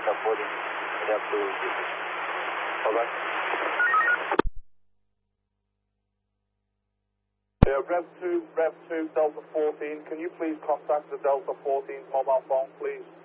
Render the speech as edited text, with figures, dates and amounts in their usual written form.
Delta 14, head up to Houston. Bye-bye. Yeah, Rev 2, Delta 14, can you please contact the Delta 14 mobile phone, please?